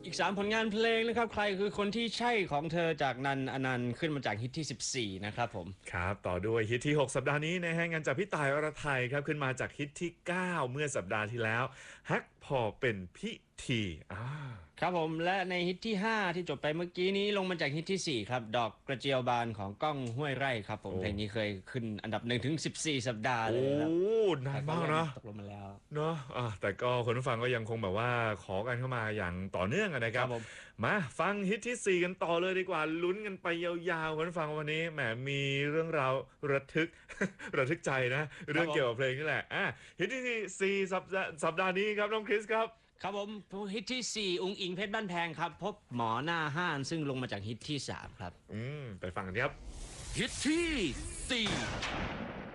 อีก3ผลงานเพลงนะครับใครคือคนที่ใช่ของเธอจากนันอนันต์ขึ้นมาจากฮิตที่14นะครับผมครับต่อด้วยฮิตที่6สัปดาห์นี้นะฮะงานจากพี่ต่ายอรไทยครับขึ้นมาจากฮิตที่9เมื่อสัปดาห์ที่แล้วฮักพอเป็นพิธีครับผมและในฮิตที่5ที่จบไปเมื่อกี้นี้ลงมาจากฮิตที่4ครับดอกกระเจียวบานของก้องห้วยไร่ครับผมเพลงนี้เคยขึ้นอันดับ1ถึง14สัปดาห์เลยครับโอ้นานมากนะตกลงมาแล้วเนาะแต่ก็คนผู้ฟังก็ยังคงแบบว่าขอกันเข้ามาอย่างต่อเนื่องนะครับมาฟังฮิตที่4กันต่อเลยดีกว่าลุ้นกันไปยาวๆคนผู้ฟังวันนี้แหมมีเรื่องราวระทึกระทึกใจนะเรื่องเกี่ยวกับเพลงนี่แหละฮิตที่4สัปดาห์นี้ครับน้องคริสครับครับผมฮิตที่4อุ๋งอิงเพชรบ้านแพงครับพบหมอหน้าห้านซึ่งลงมาจากฮิตที่3ครับไปฟังกันครับฮิตที่4